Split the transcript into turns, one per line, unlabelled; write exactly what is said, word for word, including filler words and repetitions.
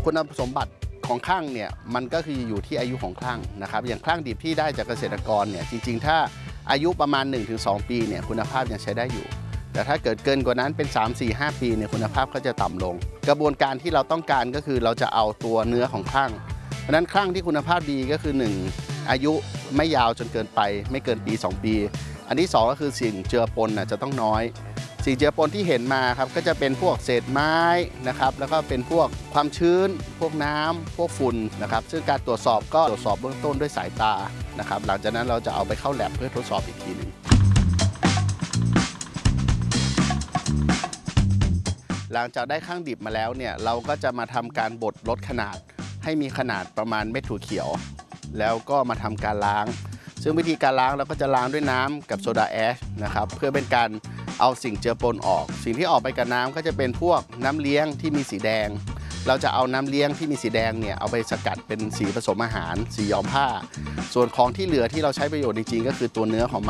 คุณสมบัติของคลั่งเนี่ยมันก็คืออยู่ที่อายุของคลั่งนะครับอย่างคลั่งดิบที่ได้จากเกษตรกรเนี่ยจริงๆถ้าอายุประมาณ หนึ่งถึงสอง ปีเนี่ยคุณภาพยังใช้ได้อยู่แต่ถ้าเกิดเกินกว่านั้นเป็น สาม สี่ ห้า ปีเนี่ยคุณภาพก็จะต่ำลงกระบวนการที่เราต้องการก็คือเราจะเอาตัวเนื้อของคลั่งเพราะฉะนั้นคลั่งที่คุณภาพดีก็คือ หนึ่ง อายุไม่ยาวจนเกินไปไม่เกินปี สอง ปีอันที่สองก็คือสิ่งเจือปนจะต้องน้อยสิ่งเจือปนที่เห็นมาครับก็จะเป็นพวกเศษไม้นะครับแล้วก็เป็นพวกความชื้นพวกน้ำพวกฝุ่นนะครับซึ่งการตรวจสอบก็ตรวจสอบเบื้องต้นด้วยสายตานะครับหลังจากนั้นเราจะเอาไปเข้าแลบเพื่อทดสอบอีกทีหนึ่งหลังจากได้ข้างดิบมาแล้วเนี่ยเราก็จะมาทำการบดลดขนาดให้มีขนาดประมาณเม็ดถั่วเขียวแล้วก็มาทำการล้างซึ่งวิธีการล้างเราก็จะล้างด้วยน้ำกับโซดาแอชนะครับเพื่อเป็นการเอาสิ่งเจือปนออกสิ่งที่ออกไปกับน้ำก็จะเป็นพวกน้ำเลี้ยงที่มีสีแดงเราจะเอาน้ำเลี้ยงที่มีสีแดงเนี่ยเอาไปสกัดเป็นสีผสมอาหารสีย้อมผ้าส่วนของที่เหลือที่เราใช้ประโยชน์จริงๆก็คือตัวเนื้อของมัน